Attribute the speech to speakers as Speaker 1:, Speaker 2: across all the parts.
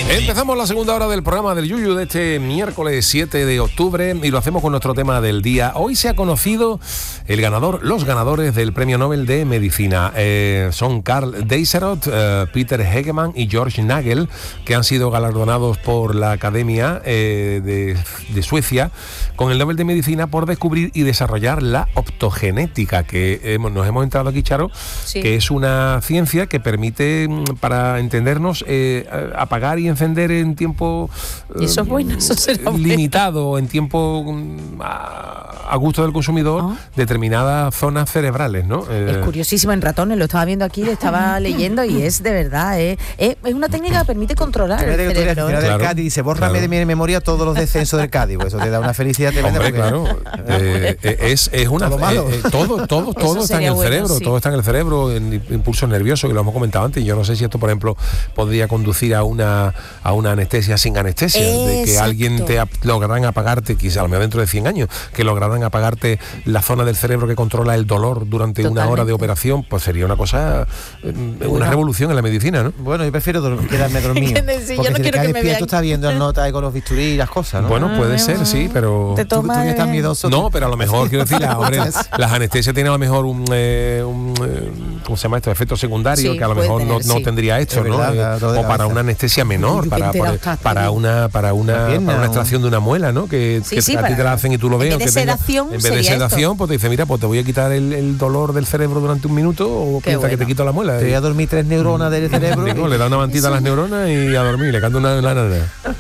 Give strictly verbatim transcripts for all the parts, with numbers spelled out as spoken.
Speaker 1: Empezamos la segunda hora del programa del Yuyu de este miércoles siete de octubre y lo hacemos con nuestro tema del día. Hoy se ha conocido el ganador, los ganadores del Premio Nobel de Medicina. Eh, son Karl Deisseroth, eh, Peter Hegemann y George Nagel, que han sido galardonados por la Academia eh, de, de Suecia con el Nobel de Medicina por descubrir y desarrollar la optogenética, que hemos, nos hemos entrado aquí, Charo, sí. que es una ciencia que permite, para entendernos, eh, apagar y encender en tiempo
Speaker 2: ¿Y eso es bueno? ¿Eso será
Speaker 1: limitado, bueno? En tiempo a, a gusto del consumidor, oh. determinadas zonas cerebrales, ¿no?
Speaker 2: Es eh, curiosísimo, en ratones, lo estaba viendo aquí, lo estaba leyendo y es de verdad, ¿eh? es, es una técnica que permite controlar el cerebro.
Speaker 3: Al final del Cádiz dice, bórrame claro. de mi memoria todos los descensos del Cádiz, pues eso te da una felicidad tremenda.
Speaker 1: Hombre, claro, eh, es, es una...
Speaker 3: Todo malo.
Speaker 1: Eh, eh, todo, todo, todo está en el bueno, cerebro, sí. todo está en el cerebro, en impulsos nerviosos, que lo hemos comentado antes. Yo no sé si esto, por ejemplo, podría conducir a una a una anestesia sin anestesia, Exacto. de que alguien te lograran apagarte, quizá a lo mejor dentro de cien años, que lograran apagarte la zona del cerebro que controla el dolor durante Totalmente. una hora de operación, pues sería una cosa, una bueno. revolución en la medicina, ¿no?
Speaker 3: Bueno, yo prefiero dormir, quedarme dormido.
Speaker 2: sí,
Speaker 3: porque
Speaker 2: yo no
Speaker 3: si
Speaker 2: quiero
Speaker 3: te
Speaker 2: que
Speaker 3: caes
Speaker 2: me
Speaker 3: despierto estás viendo notas con los bisturí y las cosas, ¿no?
Speaker 1: Bueno, puede ah, ser, sí, pero...
Speaker 2: Te toma
Speaker 3: ¿Tú, tú estás miedoso?
Speaker 1: No, pero a lo mejor, quiero decir, la, hombre, las anestesias tienen a lo mejor un, eh, un eh, ¿cómo se llama esto? Efecto secundario, sí, que a lo mejor tener, no, no sí. tendría hecho, ¿no?
Speaker 3: Verdad,
Speaker 1: eh, o para una anestesia menor, para, para, para una para una, pierna, para una extracción de una muela, ¿no? Que,
Speaker 2: sí,
Speaker 1: que
Speaker 2: sí,
Speaker 1: a ti te la hacen y tú lo ves.
Speaker 2: En vez de sedación,
Speaker 1: en vez de sedación,
Speaker 2: esto.
Speaker 1: pues te dice, mira, pues te voy a quitar el, el dolor del cerebro durante un minuto o piensa bueno. que te quito la muela.
Speaker 3: Te voy a dormir tres neuronas del cerebro.
Speaker 1: Digo, le da una mantita sí. a las neuronas y a dormir, le canta una lana.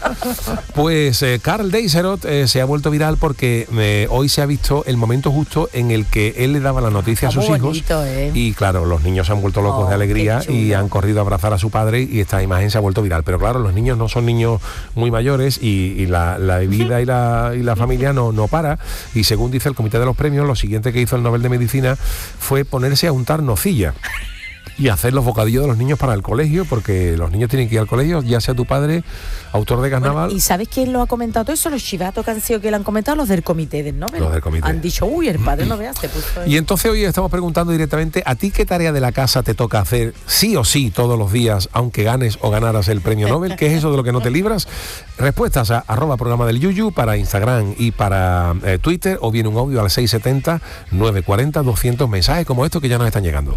Speaker 1: Pues eh, Karl Deisseroth eh, se ha vuelto viral porque eh, hoy se ha visto el momento justo en el que él le daba la noticia
Speaker 2: Está
Speaker 1: a sus
Speaker 2: bonito,
Speaker 1: hijos
Speaker 2: eh.
Speaker 1: y claro, los niños se han vuelto locos oh, de alegría y han corrido a abrazar a su padre y esta imagen se ha vuelto viral. Pero claro, los niños no son niños muy mayores y, y la, la vida y la, y la familia no, no para, y según dice el comité de los premios, lo siguiente que hizo el Nobel de Medicina fue ponerse a untar nocilla y hacer los bocadillos de los niños para el colegio, porque los niños tienen que ir al colegio, ya sea tu padre, autor de carnaval.
Speaker 2: Bueno, ¿y sabes quién lo ha comentado todo eso? Los chivatos que han sido que lo han comentado, los del comité del Nobel.
Speaker 1: Los del comité.
Speaker 2: Han dicho, uy, el padre no veas, te puso
Speaker 1: Y entonces hoy estamos preguntando directamente, ¿a ti qué tarea de la casa te toca hacer sí o sí todos los días, aunque ganes o ganaras el premio Nobel? ¿Qué es eso de lo que no te libras? Respuestas a arroba programa del Yuyu para Instagram y para eh, Twitter, o bien un audio al seis setenta, nueve cuarenta, doscientos, mensajes como estos que ya nos están llegando.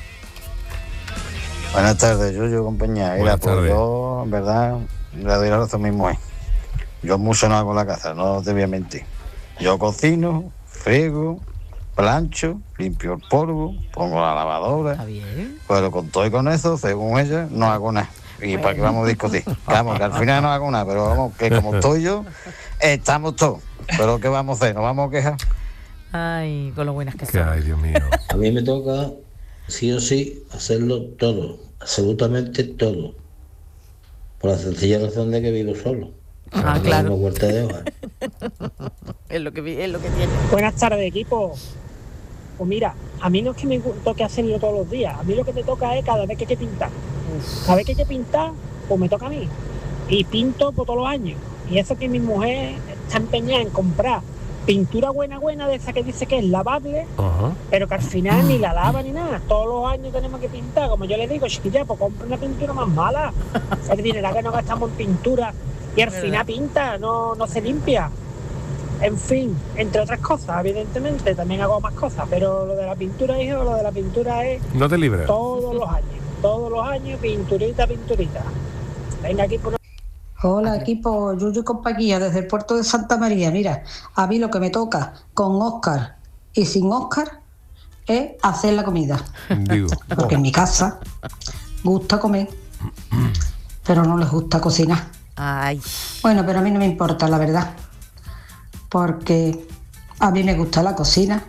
Speaker 4: Buenas tardes, Yuyu, compañía. Mira, pues yo, en verdad, le doy la razón mismo. Yo mucho no hago la casa, no te voy a mentir. Yo cocino, friego, plancho, limpio el polvo, pongo la lavadora.
Speaker 2: Está bien.
Speaker 4: Pero con todo y con eso, según ella, no hago nada. ¿Y bueno. para qué vamos a discutir? Vamos, que al final no hago nada, pero vamos, que como estoy yo, estamos todos. Pero ¿qué vamos a hacer? ¿Nos vamos a quejar?
Speaker 2: Ay, con lo buenas que son.
Speaker 1: Ay, Dios mío.
Speaker 5: A mí me toca... sí o sí, hacerlo todo, absolutamente todo. Por la sencilla razón de que vivo solo.
Speaker 2: Ah, no claro.
Speaker 5: Huerta de hoja.
Speaker 2: es, lo que, es lo que tiene.
Speaker 6: Buenas tardes, equipo. Pues mira, a mí no es que me toque hacerlo todos los días. A mí lo que me toca es cada vez que hay que pintar. Cada vez que hay que pintar, pues me toca a mí. Y pinto por todos los años. Y eso que mi mujer está empeñada en comprar pintura buena, buena, de esa que dice que es lavable, uh-huh. pero que al final ni la lava ni nada. Todos los años tenemos que pintar. Como yo le digo, chiquilla, pues compra una pintura más mala. El dinero que no gastamos en pintura y al final pinta, no, no se limpia. En fin, entre otras cosas, evidentemente, también hago más cosas, pero lo de la pintura, hijo, lo de la pintura es...
Speaker 1: No te libres.
Speaker 6: Todos los años, todos los años, pinturita, pinturita. Venga, aquí por...
Speaker 7: Hola equipo, Yuyu y compañía desde el puerto de Santa María. Mira, a mí lo que me toca con Óscar y sin Óscar es hacer la comida.
Speaker 1: Digo.
Speaker 7: Porque en mi casa gusta comer, pero no les gusta cocinar.
Speaker 2: Ay.
Speaker 7: Bueno, pero a mí no me importa, la verdad, porque a mí me gusta la cocina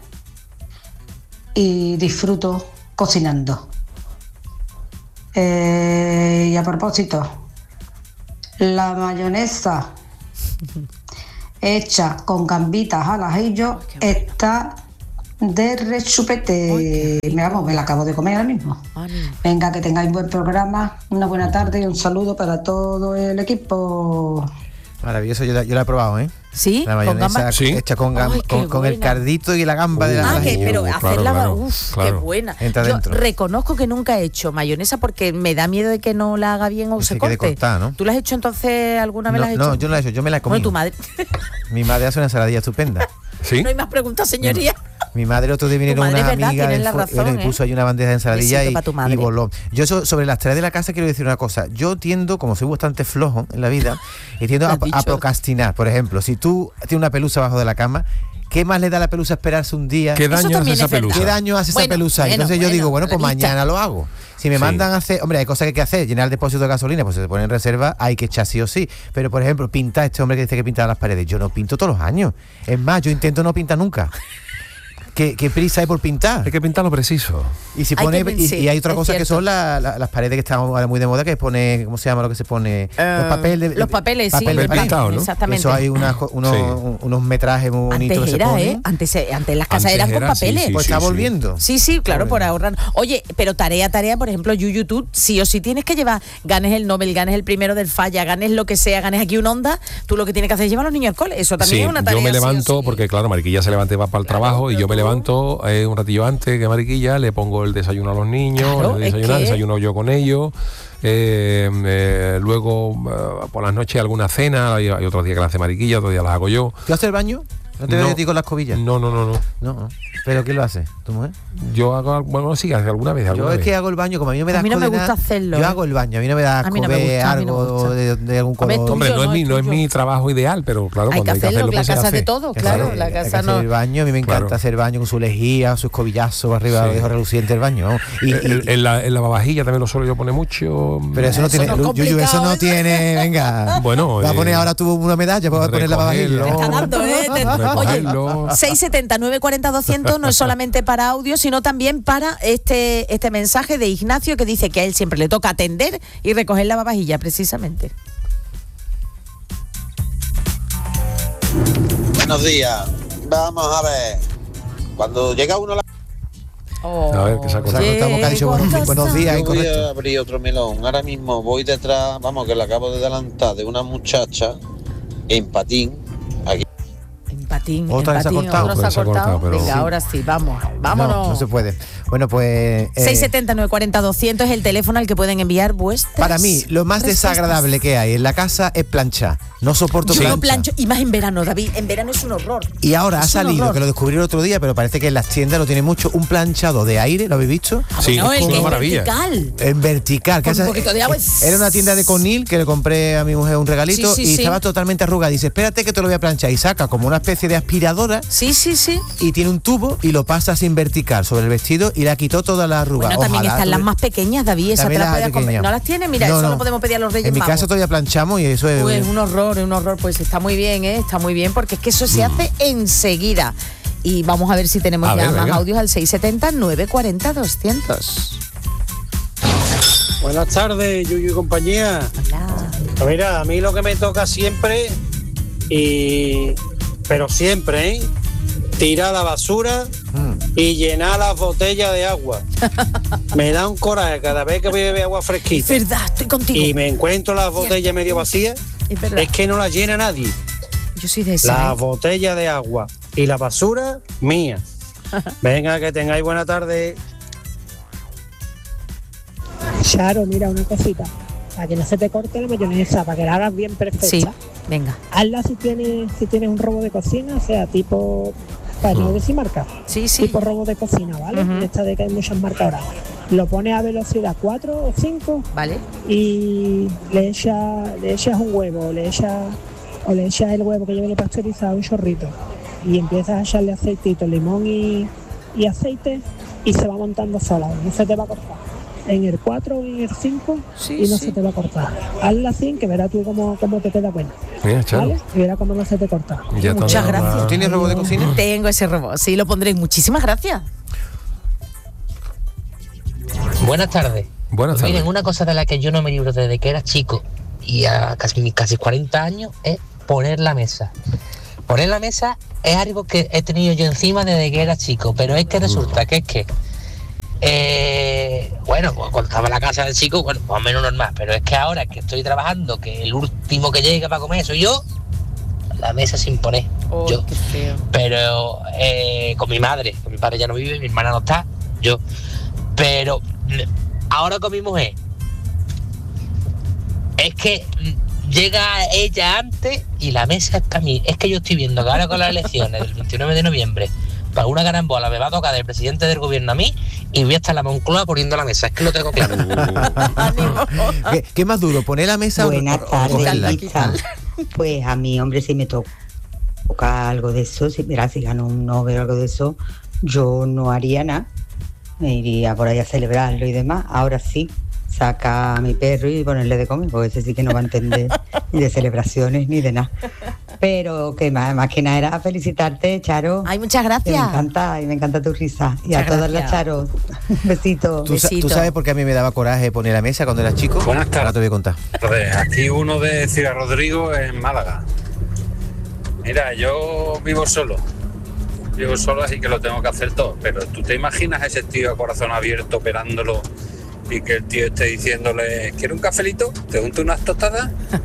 Speaker 7: y disfruto cocinando. Eh, y a propósito, la mayonesa hecha con gambitas al ajillo está de rechupete. Me vamos, me la acabo de comer ahora mismo. Venga, que tengáis buen programa, una buena tarde y un saludo para todo el equipo.
Speaker 3: Maravilloso, yo la, yo la he probado, ¿eh?
Speaker 2: ¿Sí?
Speaker 3: La mayonesa
Speaker 1: ¿Sí?
Speaker 3: hecha con, gamba,
Speaker 2: Ay,
Speaker 3: con, con el cardito y la gamba
Speaker 1: Uh,
Speaker 3: de la
Speaker 2: Ah, que,
Speaker 3: lasaña.
Speaker 2: pero
Speaker 1: Claro,
Speaker 2: hacerla,
Speaker 1: claro,
Speaker 2: uff,
Speaker 1: claro.
Speaker 2: qué buena.
Speaker 3: Entra
Speaker 2: Yo
Speaker 3: dentro.
Speaker 2: reconozco que nunca he hecho mayonesa porque me da miedo de que no la haga bien o
Speaker 3: Que
Speaker 2: se
Speaker 3: se quede
Speaker 2: corte.
Speaker 3: cortada, ¿no?
Speaker 2: ¿Tú la has hecho entonces alguna vez?
Speaker 3: No,
Speaker 2: la has hecho?
Speaker 3: no, yo no la he hecho, yo me la he
Speaker 2: Bueno,
Speaker 3: comido.
Speaker 2: tu madre.
Speaker 3: Mi madre hace una ensaladilla estupenda.
Speaker 1: ¿Sí?
Speaker 2: No hay más preguntas, señoría.
Speaker 3: Mi madre otro día vinieron
Speaker 2: madre
Speaker 3: una
Speaker 2: es verdad,
Speaker 3: amiga
Speaker 2: tienes
Speaker 3: del
Speaker 2: la
Speaker 3: fue-
Speaker 2: razón,
Speaker 3: bueno, y
Speaker 2: ¿eh?
Speaker 3: puso ahí una bandeja de ensaladilla
Speaker 2: Besito
Speaker 3: y,
Speaker 2: pa' tu madre.
Speaker 3: y voló. Yo so- sobre las tareas de la casa quiero decir una cosa. Yo tiendo, como soy bastante flojo en la vida, y tiendo
Speaker 2: Lo
Speaker 3: a,
Speaker 2: has dicho.
Speaker 3: a procrastinar. Por ejemplo, si tú tienes una pelusa abajo de la cama, ¿qué más le da a la pelusa esperarse un día?
Speaker 1: ¿Qué
Speaker 2: Eso
Speaker 1: daño hace
Speaker 2: también
Speaker 1: esa
Speaker 2: es verdad.
Speaker 1: pelusa?
Speaker 3: ¿Qué daño hace
Speaker 2: Bueno,
Speaker 3: esa pelusa?
Speaker 2: bueno,
Speaker 3: Entonces yo
Speaker 2: bueno,
Speaker 3: digo, bueno, pues
Speaker 2: la lista.
Speaker 3: mañana lo hago. Si me
Speaker 1: Sí.
Speaker 3: mandan a hacer, hombre, hay cosas que hay que hacer, llenar el depósito de gasolina, pues se pone en reserva, hay que echar sí o sí. Pero, por ejemplo, pintar, este hombre que dice que pinta las paredes, yo no pinto todos los años. Es más, yo intento no pintar nunca. ¿Qué, qué prisa hay por pintar?
Speaker 1: Hay que pintar lo preciso.
Speaker 3: Y si
Speaker 2: Hay
Speaker 3: pone
Speaker 2: que-
Speaker 3: y,
Speaker 2: sí,
Speaker 3: y hay otra
Speaker 2: es
Speaker 3: cosa que
Speaker 2: cierto.
Speaker 3: son la- la- las paredes que están ahora muy de moda, que pone, ¿cómo se llama lo que se pone?
Speaker 2: Eh,
Speaker 3: los papeles.
Speaker 2: los papeles, sí.
Speaker 3: papel de
Speaker 1: Papel
Speaker 3: pared.
Speaker 1: pintado, ¿no?
Speaker 2: Exactamente.
Speaker 3: Eso hay unas co- unos,
Speaker 1: Sí.
Speaker 3: un- unos metrajes muy bonitos
Speaker 2: Antes
Speaker 3: que se
Speaker 2: era,
Speaker 3: ponen.
Speaker 2: ¿eh? Antes, se- antes las casas
Speaker 1: Antes
Speaker 2: eran con
Speaker 1: era, sí,
Speaker 2: papeles.
Speaker 1: sí,
Speaker 3: Pues
Speaker 1: sí,
Speaker 3: está
Speaker 1: sí.
Speaker 3: volviendo.
Speaker 2: Sí, sí, claro,
Speaker 3: Está
Speaker 2: por
Speaker 3: volviendo.
Speaker 2: ahorrar. Oye, pero tarea, tarea, por ejemplo, Yuyu, tú sí o sí tienes que llevar, ganes el Nobel, ganes el primero del Falla, ganes lo que sea, ganes aquí un Onda, tú lo que tienes que hacer es llevar a los niños al cole. Eso también
Speaker 1: Sí,
Speaker 2: es una tarea.
Speaker 1: yo me
Speaker 2: sí o
Speaker 1: levanto,
Speaker 2: sí.
Speaker 1: porque claro, Mariquilla se levanta y va para el trabajo, y yo me levanto eh, un ratillo antes que Mariquilla, le pongo el desayuno a los niños,
Speaker 2: Claro,
Speaker 1: le
Speaker 2: es
Speaker 1: desayunar,
Speaker 2: que-
Speaker 1: desayuno yo con ellos, eh, eh, luego eh, por las noches alguna cena, hay, hay otros días que la hace Mariquilla, otros días las hago yo.
Speaker 3: ¿Tú haces el baño? ¿No te
Speaker 1: No.
Speaker 3: doy a ti con las cobillas?
Speaker 1: No, no, no, no.
Speaker 3: No, no. ¿Pero quién lo hace? ¿Tu mujer?
Speaker 1: Yo hago, bueno, sí, alguna vez, alguna
Speaker 3: Yo es
Speaker 1: vez.
Speaker 3: que hago el baño, como a mí no me da
Speaker 2: A mí no
Speaker 3: asco
Speaker 2: me
Speaker 3: de
Speaker 2: gusta
Speaker 3: nada,
Speaker 2: hacerlo,
Speaker 3: Yo
Speaker 2: ¿eh?
Speaker 3: hago el baño, a mí no me da
Speaker 2: A mí
Speaker 3: asco
Speaker 2: no me
Speaker 3: ver
Speaker 2: gusta, a mí no me
Speaker 3: algo
Speaker 2: gusta.
Speaker 3: de, de algún
Speaker 2: Hombre,
Speaker 3: color.
Speaker 2: tú-
Speaker 1: Hombre, no es,
Speaker 2: no,
Speaker 1: mi,
Speaker 2: el
Speaker 1: no es
Speaker 2: tuyo.
Speaker 1: mi trabajo ideal, pero claro,
Speaker 2: Hay
Speaker 1: cuando
Speaker 2: que
Speaker 1: hay que
Speaker 2: hacerlo,
Speaker 1: hacerlo,
Speaker 2: la
Speaker 1: pues se
Speaker 2: casa
Speaker 1: hace.
Speaker 2: de todo,
Speaker 3: Hay que
Speaker 2: claro,
Speaker 3: hacer-
Speaker 2: la
Speaker 3: hay que
Speaker 2: casa
Speaker 3: hacer
Speaker 2: no.
Speaker 3: el baño, a mí me encanta
Speaker 1: Claro.
Speaker 3: hacer baño con su lejía, sus cobillazos arriba,
Speaker 1: Sí.
Speaker 3: lo dejo reluciente el baño. ¿no? Y, y-
Speaker 1: El- en, la, en la babajilla también lo suelo yo poner mucho.
Speaker 3: pero eso no
Speaker 2: Eso
Speaker 3: tiene,
Speaker 2: no es
Speaker 3: Yuyu, eso
Speaker 2: complicado,
Speaker 3: no
Speaker 2: ¿eh?
Speaker 3: tiene, venga.
Speaker 1: Bueno,
Speaker 3: va a
Speaker 1: eh,
Speaker 3: poner ahora tú una medalla, pues va a poner la
Speaker 1: recogerlo.
Speaker 3: babajilla.
Speaker 2: Está dando, ¿eh? Te-
Speaker 1: Recogerlo.
Speaker 2: Oye, seiscientos setenta, novecientos cuarenta, doscientos no es solamente para audio, sino también para este, este mensaje de Ignacio que dice que a él siempre le toca atender y recoger la babajilla, precisamente.
Speaker 8: Buenos días. Vamos a ver. Cuando llega uno a la...
Speaker 1: A ver, que se ha
Speaker 3: O sea,
Speaker 1: cortado.
Speaker 3: contamos que ha dicho buenos, buenos días,
Speaker 8: Yo voy a
Speaker 3: incorrecto.
Speaker 8: abrir otro melón. Ahora mismo voy detrás, vamos, que le acabo de adelantar de una muchacha en patín. Aquí.
Speaker 2: En patín,
Speaker 3: Otra
Speaker 2: en
Speaker 3: que se ha
Speaker 2: patín,
Speaker 3: cortado.
Speaker 2: otro se
Speaker 1: Otra
Speaker 2: ha
Speaker 1: que se ha
Speaker 2: cortado.
Speaker 1: cortado, pero-
Speaker 2: Venga,
Speaker 1: Sí.
Speaker 2: ahora sí, vamos, vámonos.
Speaker 3: No, no se puede. Bueno, pues... eh,
Speaker 2: seiscientos setenta, novecientos cuarenta, doscientos es el teléfono al que pueden enviar vuestras
Speaker 3: para mí, lo más
Speaker 2: respuestas.
Speaker 3: desagradable que hay en la casa es planchar. No soporto
Speaker 2: Yo
Speaker 3: plancha.
Speaker 2: no plancho, y más en verano, David, en verano es un horror.
Speaker 3: Y ahora ha
Speaker 2: Es un
Speaker 3: salido,
Speaker 2: horror.
Speaker 3: que lo descubrí el otro día, pero parece que en las tiendas lo tiene mucho, un planchado de aire, ¿lo habéis visto?
Speaker 1: Sí,
Speaker 2: No,
Speaker 1: es
Speaker 2: el
Speaker 1: una
Speaker 2: que es
Speaker 1: maravilla.
Speaker 2: vertical.
Speaker 3: En vertical. que
Speaker 2: Con un
Speaker 3: esa-
Speaker 2: poquito de agua.
Speaker 3: Era una tienda de Conil que le compré a mi mujer un regalito
Speaker 2: Sí, sí,
Speaker 3: y
Speaker 2: sí.
Speaker 3: estaba totalmente arrugada. Dice, espérate que te lo voy a planchar. Y saca como una especie de aspiradora
Speaker 2: Sí, sí, sí.
Speaker 3: y tiene un tubo y lo pasa sin vertical sobre el vestido y le quitó toda la arruga.
Speaker 2: Bueno, también
Speaker 3: Ojalá
Speaker 2: están las
Speaker 3: tuve-
Speaker 2: más pequeñas, David, esas te
Speaker 3: También
Speaker 2: las
Speaker 3: las
Speaker 2: puedes comer.
Speaker 3: pequeñas.
Speaker 2: ¿No las tienes? Mira,
Speaker 3: No,
Speaker 2: eso
Speaker 3: no.
Speaker 2: lo podemos pedir a los Reyes
Speaker 3: En mi
Speaker 2: Magos.
Speaker 3: casa todavía planchamos y eso es...
Speaker 2: Pues un horror, es un horror, pues está muy bien, ¿eh? Está muy bien, porque es que eso se hace enseguida. Y vamos a ver si tenemos
Speaker 1: A
Speaker 2: ya
Speaker 1: ver,
Speaker 2: más
Speaker 1: venga.
Speaker 2: audios al seiscientos setenta, novecientos cuarenta, doscientos.
Speaker 6: Buenas tardes, Yuyu y compañía.
Speaker 2: Hola.
Speaker 6: Pues mira, a mí lo que me toca siempre, y pero siempre, ¿eh? Tirar la basura
Speaker 3: Mm.
Speaker 6: y llenar las botellas de agua. Me da un coraje cada vez que voy a beber agua
Speaker 2: Es
Speaker 6: fresquita
Speaker 2: verdad, estoy contigo.
Speaker 6: y me encuentro las botellas medio vacías,
Speaker 2: Es verdad.
Speaker 6: es que no las llena nadie.
Speaker 2: Yo soy de esa.
Speaker 6: La
Speaker 2: ¿eh?
Speaker 6: botella de agua y la basura, mía. Venga, que tengáis buena tarde.
Speaker 9: Charo, mira una cosita. Para que no se te corte la mayonesa, para que la hagas bien perfecta.
Speaker 2: Sí, venga.
Speaker 9: Hazla si tienes, si tienes un robo de cocina, o sea, tipo, para no decir marca,
Speaker 2: Sí, sí.
Speaker 9: tipo robo de cocina, ¿vale?
Speaker 2: Ujú.
Speaker 9: De esta de que hay muchas marcas ahora. Lo pones a velocidad cuatro o cinco
Speaker 2: Vale.
Speaker 9: y le echas, le echas un huevo, le echas, o le echas el huevo que ya viene pasteurizado, un chorrito, y empiezas a echarle aceitito, limón y, y aceite, y se va montando sola, no se te va a cortar. En el cuatro o en el cinco
Speaker 2: Sí,
Speaker 9: y no
Speaker 2: sí.
Speaker 9: se te va a cortar. Hazla así, que verás tú cómo, cómo te queda bueno.
Speaker 1: Mira, Charo.
Speaker 9: ¿Vale? Y verás cómo no se te corta.
Speaker 1: Ya
Speaker 2: Muchas
Speaker 1: está
Speaker 2: gracias.
Speaker 1: más-
Speaker 3: ¿Tú tienes robot de cocina?
Speaker 2: Tengo ese robot, sí, lo pondré. Muchísimas gracias.
Speaker 10: Buenas tardes.
Speaker 1: Buenas
Speaker 10: Pues
Speaker 1: tardes.
Speaker 10: miren, una cosa de la que yo no me libro desde que era chico y a casi, casi cuarenta años es poner la mesa. Poner la mesa es algo que he tenido yo encima desde que era chico, pero es que resulta que es que, eh, bueno, pues cuando estaba en la casa del chico, bueno, más o menos normal, pero es que ahora que estoy trabajando, que el último que llega para comer soy yo, la mesa sin poner.
Speaker 2: Oh,
Speaker 10: yo.
Speaker 2: qué feo.
Speaker 10: Pero eh, con mi madre, con mi padre ya no vive, mi hermana no está, yo. Pero ahora con mi mujer, es que llega ella antes y la mesa es para mí. Es que yo estoy viendo que ahora con las elecciones del veintinueve de noviembre, para una carambola me va a tocar del presidente del gobierno a mí y voy a estar en la Moncloa poniendo la mesa. Es que lo tengo claro.
Speaker 3: ¿Qué, qué más duro, poner la mesa
Speaker 11: Buenas
Speaker 3: o, o
Speaker 11: tardes,
Speaker 3: cogerla?
Speaker 11: Lisa. Pues a mí, hombre, si me toca algo de eso, si, mira, si gano un Nobel o algo de eso, yo no haría nada. Me iría por ahí a celebrarlo y demás. Ahora sí, saca a mi perro y ponerle de comer, porque ese sí que no va a entender ni de celebraciones ni de nada. Pero que más, más que nada era felicitarte, Charo.
Speaker 2: Ay, muchas gracias.
Speaker 11: Me encanta, y me encanta tu risa. Y
Speaker 2: Muchas
Speaker 11: a todas
Speaker 2: gracias.
Speaker 11: las Charos, un besito.
Speaker 3: ¿Tú, sa-
Speaker 2: Besito.
Speaker 3: ¿Tú sabes por qué a mí me daba coraje poner la mesa cuando era chico?
Speaker 12: Buenas tardes.
Speaker 3: Ahora te voy a contar.
Speaker 12: Entonces, aquí uno de Ciudad Rodrigo en Málaga. Mira, yo vivo solo. Vivo solo, así que lo tengo que hacer todo. Pero ¿tú te imaginas a ese tío a corazón abierto operándolo y que el tío esté diciéndole, ¿quiere un cafelito? ¿Te unto unas tostadas?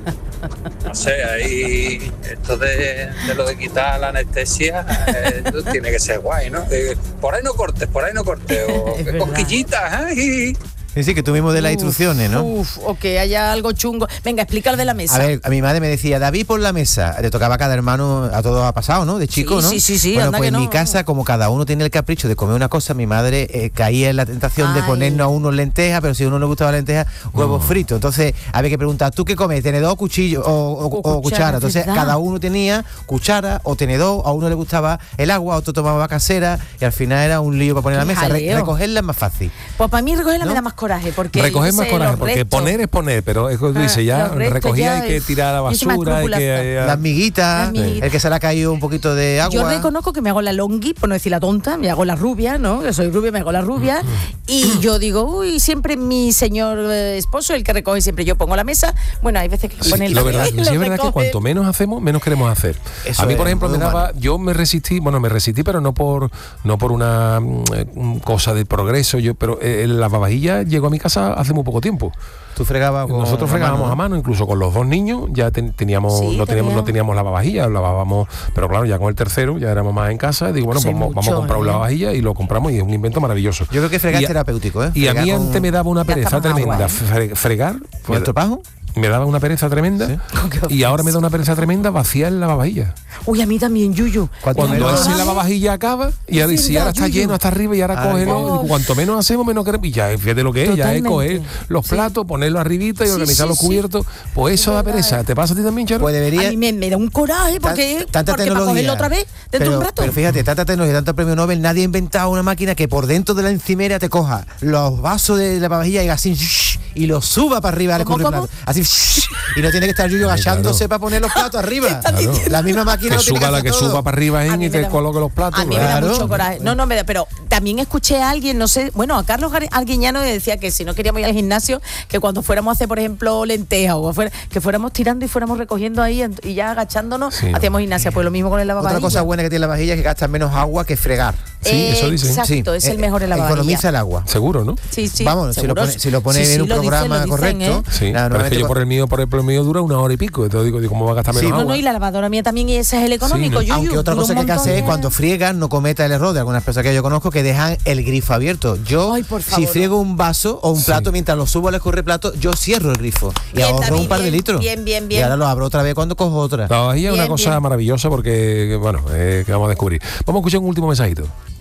Speaker 12: No sé, ahí esto de, de lo de quitar la anestesia eh, tiene que ser guay, ¿no? De, por ahí no cortes, por ahí no cortes. O
Speaker 2: Es verdad.
Speaker 12: cosquillitas, ¿eh?
Speaker 3: Sí, sí, que tú mismo de las
Speaker 2: Uf,
Speaker 3: instrucciones, ¿no?
Speaker 2: Uf, o que haya algo chungo. Venga, explícalo de la mesa.
Speaker 3: A ver, a mi madre me decía, David, por la mesa. Le tocaba a cada hermano, a todos ha pasado, ¿no? De chico,
Speaker 2: Sí,
Speaker 3: ¿no?
Speaker 2: sí, sí, sí,
Speaker 3: Bueno,
Speaker 2: anda
Speaker 3: pues
Speaker 2: que
Speaker 3: en mi
Speaker 2: no.
Speaker 3: casa, como cada uno tiene el capricho de comer una cosa, mi madre eh, caía en la tentación de
Speaker 2: Ay.
Speaker 3: ponernos a uno lentejas, pero si a uno le gustaba lentejas, huevos fritos. Entonces, había que preguntar, ¿tú qué comes? ¿Tenedor o cuchillo? O, o-
Speaker 2: O
Speaker 3: o
Speaker 2: cuchara,
Speaker 3: cuchara. Entonces,
Speaker 2: ¿verdad?
Speaker 3: cada uno tenía cuchara o tenedor, a uno le gustaba el agua, a otro tomaba casera, y al final era un lío para poner la
Speaker 2: Qué
Speaker 3: mesa. Re-
Speaker 2: jaleo.
Speaker 3: recogerla es más fácil.
Speaker 2: Pues para mí recogerla
Speaker 3: ¿No?
Speaker 2: me da más coraje. Porque
Speaker 1: Recoger
Speaker 2: yo
Speaker 1: más
Speaker 2: sé,
Speaker 1: coraje,
Speaker 2: los
Speaker 1: porque
Speaker 2: restos-
Speaker 1: poner es poner, pero es que tú
Speaker 2: Ah,
Speaker 1: dices, ya
Speaker 2: los restos
Speaker 1: recogía
Speaker 2: ya
Speaker 1: hay que
Speaker 2: es-
Speaker 1: tirar a la
Speaker 2: yo soy más
Speaker 1: basura, hay que...
Speaker 2: escrupulosa.
Speaker 1: eh,
Speaker 3: Las miguitas,
Speaker 2: Las miguitas.
Speaker 3: el que se le ha caído un poquito de agua.
Speaker 2: Yo reconozco que me hago la longui, por no decir la tonta, me hago la rubia, ¿no? Que soy rubia, me hago la rubia. Y yo digo, uy, siempre mi señor eh, esposo, el que recoge siempre, yo pongo la mesa. Bueno, hay veces que
Speaker 1: Sí,
Speaker 2: pone el
Speaker 1: lo verdad, sí,
Speaker 2: lo
Speaker 1: es verdad que
Speaker 2: recoge.
Speaker 1: cuanto menos hacemos, menos queremos hacer.
Speaker 3: Eso
Speaker 1: a mí, por
Speaker 3: es
Speaker 1: ejemplo,
Speaker 3: muy
Speaker 1: me daba,
Speaker 3: humano.
Speaker 1: yo me resistí, bueno, me resistí, pero no por no por una mm, eh, cosa de progreso, yo, pero eh, la lavavajilla llegó a mi casa hace muy poco tiempo.
Speaker 3: Tú fregabas con
Speaker 1: Nosotros fregábamos
Speaker 3: mano,
Speaker 1: a mano, incluso con los dos niños, ya ten- teníamos,
Speaker 2: Sí,
Speaker 1: no teníamos,
Speaker 2: teníamos.
Speaker 1: no teníamos lavavajillas, lavábamos, pero claro, ya con el tercero ya éramos más en casa, y digo, bueno,
Speaker 2: Sí,
Speaker 1: pues vamos, vamos a
Speaker 2: mucho,
Speaker 1: comprar un
Speaker 2: ¿eh?
Speaker 1: lavavajillas y lo compramos y es un invento maravilloso.
Speaker 3: Yo creo que fregar
Speaker 1: Y
Speaker 3: es
Speaker 1: a-
Speaker 3: terapéutico, ¿eh?
Speaker 1: Y a
Speaker 3: Fregar
Speaker 1: mí
Speaker 3: con-
Speaker 1: antes me daba una pereza
Speaker 2: Gasta más
Speaker 1: tremenda.
Speaker 2: agua, ¿eh?
Speaker 1: fre- fregar.
Speaker 3: ¿Con el estropajo?
Speaker 1: Me daba una pereza tremenda. Y ahora me da una pereza tremenda vaciar el lavavajillas.
Speaker 2: Uy, a mí también, Yuyu.
Speaker 3: Cuando
Speaker 1: Cuando
Speaker 3: menos-
Speaker 1: ese lavavajilla acaba y, ahora- y si
Speaker 2: verdad,
Speaker 1: ahora está
Speaker 2: Yuyu.
Speaker 1: lleno hasta arriba y ahora
Speaker 3: Ay,
Speaker 1: cógelo,
Speaker 2: oh.
Speaker 1: digo, cuanto menos hacemos, menos queremos. Y ya, fíjate lo que es, ya es
Speaker 2: Totalmente.
Speaker 1: coger los platos, ponerlos arribita y
Speaker 2: Sí,
Speaker 1: organizar
Speaker 2: sí,
Speaker 1: los
Speaker 2: sí.
Speaker 1: cubiertos. Pues eso da pereza. ¿Te pasa a ti también, Charo?
Speaker 3: Pues debería...
Speaker 2: A mí me, me da un coraje porque,
Speaker 3: Tan- tanta
Speaker 2: porque para
Speaker 3: tecnología.
Speaker 2: cogerlo otra vez dentro
Speaker 3: pero,
Speaker 2: de un rato.
Speaker 3: Pero fíjate, tanta tecnología, tanto premio Nobel, nadie ha inventado una máquina que por dentro de la encimera te coja los vasos de la lavavajilla y así shh, y los suba para arriba al
Speaker 2: ¿Cómo,
Speaker 3: escurriplato.
Speaker 2: cómo?
Speaker 3: Así shh, y no tiene que estar Yuyo agachándose
Speaker 1: claro.
Speaker 3: para poner los platos arriba.
Speaker 1: Claro.
Speaker 3: La misma máquina
Speaker 1: Que
Speaker 3: lo tiene
Speaker 1: suba la
Speaker 3: hacer
Speaker 1: que
Speaker 3: todo.
Speaker 1: suba para arriba
Speaker 2: A
Speaker 1: ¿eh?
Speaker 2: mí
Speaker 1: y
Speaker 2: me
Speaker 1: te
Speaker 2: da-
Speaker 1: coloque los platos.
Speaker 2: A mí me
Speaker 3: Claro.
Speaker 2: da mucho coraje. No, no, me da, pero también escuché a alguien, no sé, bueno, a Carlos Gar- Arguiñano decía que si no queríamos ir al gimnasio, que cuando fuéramos a hacer, por ejemplo, lentejas o fuera, que fuéramos tirando y fuéramos recogiendo ahí en- y ya agachándonos,
Speaker 1: Sí.
Speaker 2: hacíamos gimnasia. Pues lo mismo con el lavavajillas.
Speaker 3: Otra cosa buena que tiene la vajilla es que gasta menos agua que fregar.
Speaker 1: Sí, eso dicen.
Speaker 2: Exacto, es
Speaker 3: Sí,
Speaker 2: el
Speaker 3: eh,
Speaker 2: mejor el lavavajillas.
Speaker 3: Economiza el agua.
Speaker 1: Seguro, ¿no?
Speaker 2: Sí, sí.
Speaker 3: Vamos, si lo
Speaker 2: seguro.
Speaker 3: pone, si lo pone
Speaker 2: Sí,
Speaker 3: en
Speaker 2: sí,
Speaker 3: un
Speaker 2: lo dicen,
Speaker 3: programa
Speaker 2: lo dicen,
Speaker 3: correcto.
Speaker 2: ¿eh?
Speaker 1: Sí,
Speaker 3: nada,
Speaker 1: pero es que yo
Speaker 3: normalmente
Speaker 1: por el mío, por ejemplo, el mío dura una hora y pico. Entonces digo, digo, ¿cómo va a gastar menos
Speaker 3: Sí,
Speaker 2: No,
Speaker 1: agua?
Speaker 2: no, y la lavadora mía también, y ese es el económico,
Speaker 1: Sí,
Speaker 2: Yuyu,
Speaker 3: Aunque otra
Speaker 2: dura
Speaker 3: cosa
Speaker 2: un
Speaker 3: que hay que
Speaker 2: montón
Speaker 3: hacer es
Speaker 2: de-
Speaker 3: cuando friegan, no cometa el error de algunas personas que yo conozco que dejan el grifo abierto. Yo,
Speaker 2: Ay, por
Speaker 3: si
Speaker 2: favor,
Speaker 3: friego un vaso o un
Speaker 1: Sí.
Speaker 3: plato mientras lo subo al escurreplato, yo cierro el grifo y
Speaker 2: Bien,
Speaker 3: ahorro
Speaker 2: David,
Speaker 3: un par de
Speaker 2: bien,
Speaker 3: litros.
Speaker 2: bien, bien, bien.
Speaker 3: Y ahora lo abro otra vez cuando cojo otra.
Speaker 1: La vajilla es una
Speaker 2: Bien,
Speaker 1: cosa
Speaker 2: bien.
Speaker 1: maravillosa porque, bueno, eh, que vamos a descubrir. Vamos a escuchar un último mensajito.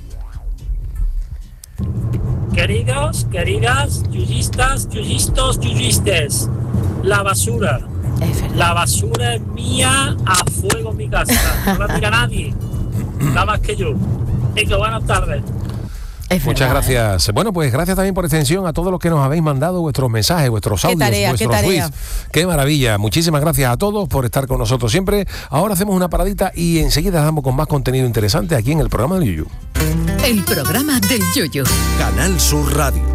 Speaker 6: Queridos, queridas, yuyistas, yuyistos, yuyistes, la basura.
Speaker 2: Es verdad.
Speaker 6: La basura es mía a fuego en mi casa. No la tira nadie. Nada más que yo. Venga, buenas tardes.
Speaker 2: Es
Speaker 1: Muchas
Speaker 2: verdad, ¿eh?
Speaker 1: gracias. Bueno, pues gracias también por extensión a todos los que nos habéis mandado vuestros mensajes, vuestros
Speaker 2: Qué
Speaker 1: audios,
Speaker 2: tarea, qué
Speaker 1: vuestros
Speaker 2: tarea.
Speaker 1: tweets. Qué maravilla. Muchísimas gracias a todos por estar con nosotros siempre. Ahora hacemos una paradita y enseguida damos con más contenido interesante aquí en el programa del Yuyu.
Speaker 13: El programa del Yoyo.
Speaker 14: Canal Sur Radio.